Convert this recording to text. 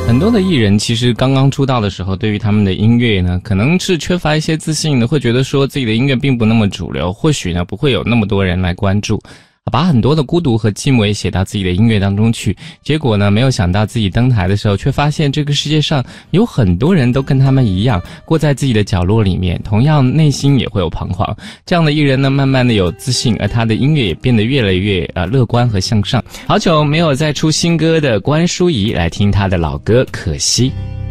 很多的艺人其实刚刚出道的时候，对于他们的音乐呢，可能是缺乏一些自信的，会觉得说自己的音乐并不那么主流，或许呢不会有那么多人来关注，把很多的孤独和寂寞也写到自己的音乐当中去。结果呢，没有想到自己登台的时候，却发现这个世界上有很多人都跟他们一样，过在自己的角落里面，同样内心也会有彷徨。这样的艺人呢，慢慢的有自信，而他的音乐也变得越来越乐观和向上。好久没有再出新歌的关淑怡，来听他的老歌《可惜》。